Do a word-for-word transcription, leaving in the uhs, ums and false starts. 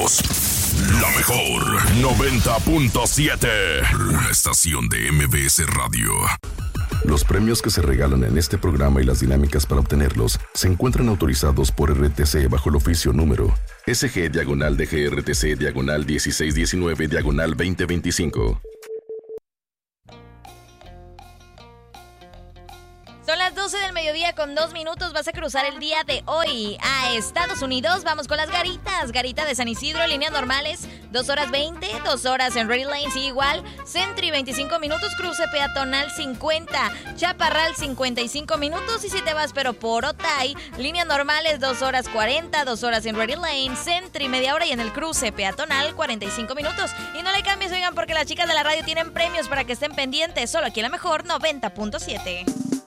Somos la mejor noventa punto siete. Una estación de M B S Radio. Los premios que se regalan en este programa y las dinámicas para obtenerlos se encuentran autorizados por R T C bajo el oficio número S G diagonal D G R T C diagonal dieciséis diecinueve diagonal veinte veinticinco. Son las doce del mediodía con dos minutos. Vas a cruzar el día de hoy a Estados Unidos. Vamos con las garitas. Garita de San Isidro, líneas normales, dos horas veinte, dos horas en Ready Lane, sí, igual. Sentry, veinticinco minutos, cruce peatonal cincuenta, Chaparral, cincuenta y cinco minutos. Y si te vas pero por Otay, líneas normales, dos horas cuarenta, dos horas en Ready Lane, Sentry, media hora y en el cruce peatonal, cuarenta y cinco minutos. Y no le cambies, oigan, porque las chicas de la radio tienen premios para que estén pendientes. Solo aquí en la mejor noventa punto siete.